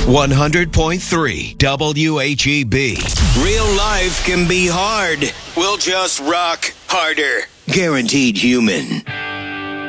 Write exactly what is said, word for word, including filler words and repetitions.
one hundred point three W H E B. Real life can be hard. We'll just rock harder. Guaranteed Human.